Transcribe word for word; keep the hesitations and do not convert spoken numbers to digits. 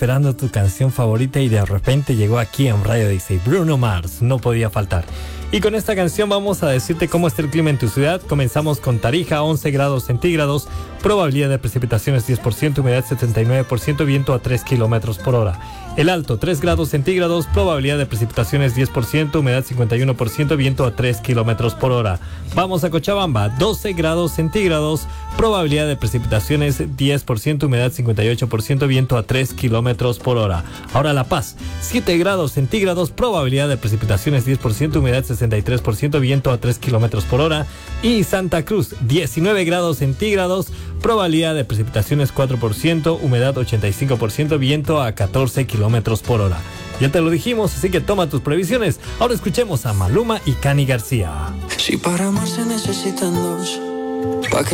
esperando tu canción favorita y de repente llegó aquí en Radio dieciséis. Bruno Mars, no podía faltar. Y con esta canción vamos a decirte cómo está el clima en tu ciudad. Comenzamos con Tarija, once grados centígrados, probabilidad de precipitaciones diez por ciento, humedad setenta y nueve por ciento, viento a tres kilómetros por hora. El Alto, tres grados centígrados, probabilidad de precipitaciones diez por ciento, humedad cincuenta y uno por ciento, viento a tres kilómetros por hora. Vamos a Cochabamba, doce grados centígrados, probabilidad de precipitaciones diez por ciento, humedad cincuenta y ocho por ciento, viento a tres kilómetros por hora. Ahora La Paz, siete grados centígrados, probabilidad de precipitaciones diez por ciento, humedad sesenta y tres por ciento, viento a tres kilómetros por hora. Y Santa Cruz, diecinueve grados centígrados, probabilidad de precipitaciones cuatro por ciento, humedad ochenta y cinco por ciento, viento a catorce kilómetros por hora. Ya te lo dijimos, así que toma tus previsiones. Ahora escuchemos a Maluma y Cani García. Si para amar se necesitan dos, ¿pa' qué